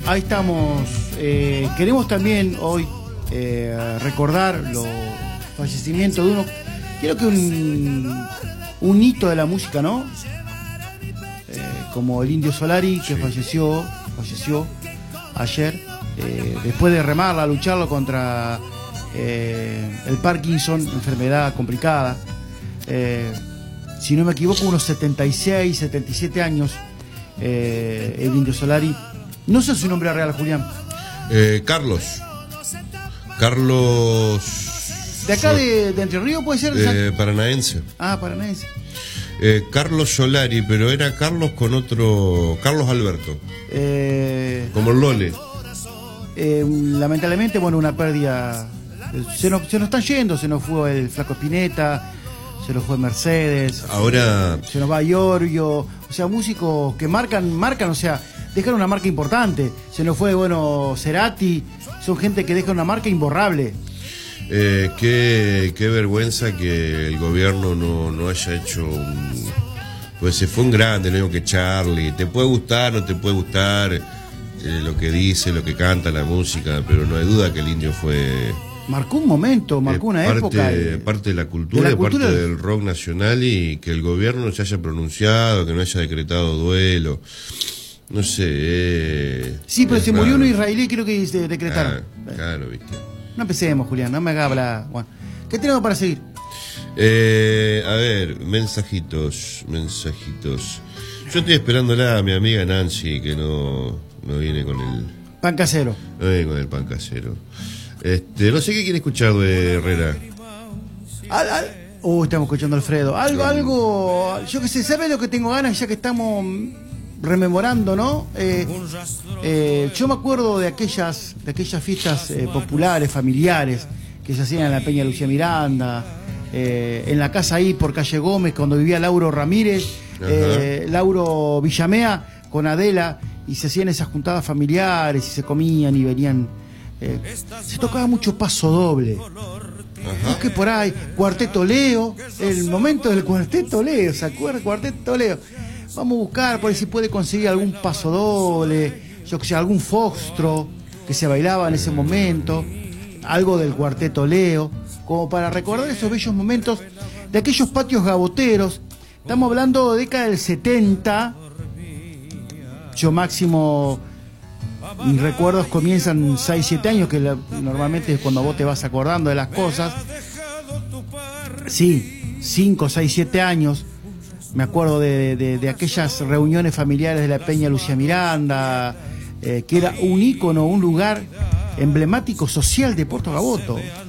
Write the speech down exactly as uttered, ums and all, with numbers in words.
ahí estamos. Eh, queremos también hoy eh, recordar los fallecimientos de uno, creo que un, un hito de la música, ¿no? Eh, como el Indio Solari, que sí. falleció, falleció ayer, eh, después de remarla, lucharlo contra eh, el Parkinson, enfermedad complicada. Eh, si no me equivoco, unos setenta y seis, setenta y siete años, eh, el Indio Solari. No sé su nombre real, Julián. Eh, Carlos. Carlos. ¿De acá de, de Entre Ríos puede ser? Eh, paranaense. Ah, paranaense. Eh, Carlos Solari, pero era Carlos con otro. Carlos Alberto. Eh, Como el Lole. Eh, lamentablemente, bueno, una pérdida. Se nos, se nos están yendo, se nos fue el Flaco Spinetta, se nos fue Mercedes. Ahora. Se, se nos va Giorgio. O sea, músicos que marcan, marcan, o sea, dejan una marca importante. Se nos fue, bueno, Cerati. Son gente que deja una marca imborrable. Eh, qué, qué vergüenza que el gobierno no, no haya hecho un... Pues se fue un grande, lo mismo que Charlie. Te puede gustar, no te puede gustar eh, lo que dice, lo que canta, la música, pero no hay duda que el Indio fue... Marcó un momento, marcó una parte, época. Eh, parte de la cultura, de la cultura parte del rock nacional, y que el gobierno no se haya pronunciado, que no haya decretado duelo. No sé. Eh, sí, pero se raro. Murió uno israelí, creo que se decretaron. Ah, claro, viste. No empecemos, Julián, no me haga hablar. Bueno, ¿qué tenemos para seguir? Eh, a ver, mensajitos, mensajitos. Yo estoy esperándola a mi amiga Nancy, que no, no viene con el... Pan casero. No viene con el pan casero. Este, no sé qué quiere escuchar de Herrera. Al, al, uh, estamos escuchando a Alfredo. Algo, no. algo, yo que sé, ¿sabe lo que tengo ganas? Ya que estamos rememorando, ¿no? Eh, eh, yo me acuerdo de aquellas, de aquellas fiestas eh, populares, familiares, que se hacían en la Peña Lucía Miranda, eh, en la casa ahí por Calle Gómez, cuando vivía Lauro Ramírez, eh, Lauro Villamea con Adela, y se hacían esas juntadas familiares, y se comían y venían. Eh, se tocaba mucho paso doble. Busque por ahí, Cuarteto Leo, el momento del Cuarteto Leo, ¿se acuerda? Cuarteto Leo. Vamos a buscar por ahí si puede conseguir algún paso doble, yo que sé, algún foxtro que se bailaba en ese momento, algo del Cuarteto Leo, como para recordar esos bellos momentos de aquellos patios gaboteros. Estamos hablando de década del setenta. Yo máximo, mis recuerdos comienzan seis, siete años, que la, normalmente es cuando vos te vas acordando de las cosas. Sí, cinco, seis, siete años. Me acuerdo de, de, de aquellas reuniones familiares de la Peña Lucía Miranda, eh, que era un ícono, un lugar emblemático social de Puerto Gaboto.